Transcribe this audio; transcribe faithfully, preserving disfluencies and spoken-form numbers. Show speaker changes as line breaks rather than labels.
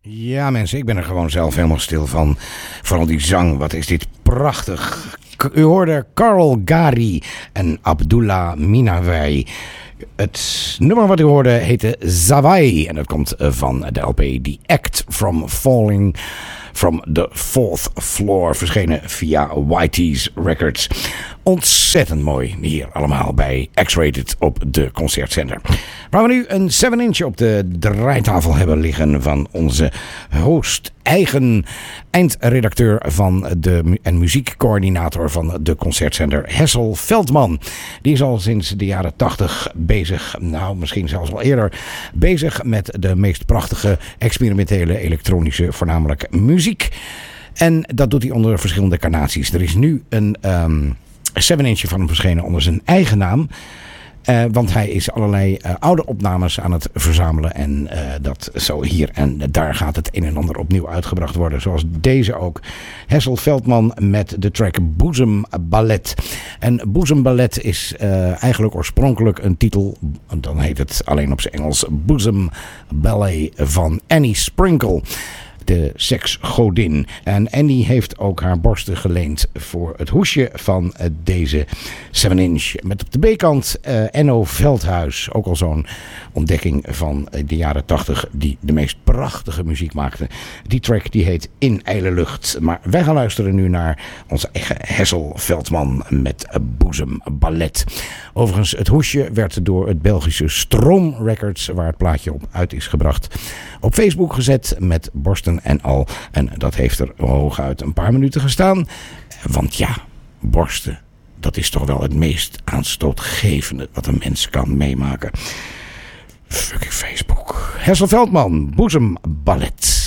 Ja mensen, ik ben er gewoon zelf helemaal stil van. Vooral die zang, wat is dit prachtig. U hoorde Carl Gari en Abdullah Minawai. Het nummer wat u hoorde heette Zawai. En dat komt van de L P The Act From Falling From The Fourth Floor. Verschenen via Whitey's Records. Ontzettend mooi hier allemaal bij X-Rated op de Concertzender. Waar we nu een seven inch op de draaitafel hebben liggen van onze host, eigen eindredacteur van de, en muziekcoördinator van de Concertzender, Hessel Veldman. Die is al sinds de jaren tachtig bezig, nou misschien zelfs al eerder, bezig met de meest prachtige experimentele elektronische, voornamelijk muziek. En dat doet hij onder verschillende carnaties. Er is nu een Um, seven inch van hem verschenen onder zijn eigen naam. Uh, want hij is allerlei uh, oude opnames aan het verzamelen. En uh, dat zo hier en daar gaat het een en ander opnieuw uitgebracht worden. Zoals deze ook. Hessel Veldman met de track Bosom Ballet. En Bosom Ballet is uh, eigenlijk oorspronkelijk een titel. Dan heet het alleen op zijn Engels Bosom Ballet van Annie Sprinkle. De seksgodin. En Annie heeft ook haar borsten geleend voor het hoesje van deze seven inch. Met op de B-kant uh, Enno Veldhuis. Ook al zo'n ontdekking van de jaren tachtig die de meest prachtige muziek maakte. Die track die heet In IJle Lucht. Maar wij gaan luisteren nu naar onze eigen Hessel Veldman met Bosom Ballet. Overigens, het hoesje werd door het Belgische Stroom Records, waar het plaatje op uit is gebracht, op Facebook gezet met borsten en al. En dat heeft er hooguit een paar minuten gestaan. Want ja, borsten, dat is toch wel het meest aanstootgevende wat een mens kan meemaken. Fucking Facebook. Hessel Veldman, Bosom Ballet.